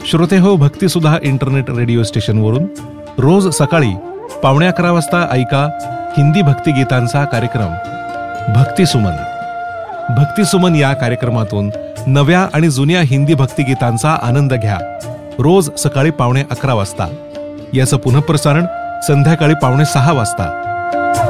श्रोते हो, भक्तिसुधा internet radio स्टेशनवरून रोज सकाळी 11:15 वाजता ऐका हिंदी भक्तिगीतांचा कार्यक्रम भक्तिसुमन. भक्तिसुमन या कार्यक्रमातून नव्या आणि जुन्या हिंदी भक्तिगीतांचा आनंद घ्या. रोज सकाळी 11:15 वाजता. याचं पुनःप्रसारण संध्याकाळी 5:45 वाजता.